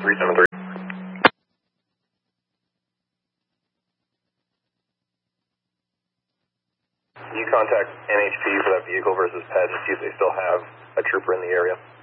373. You contact NHP for that vehicle versus PED and see if they still have a trooper in the area.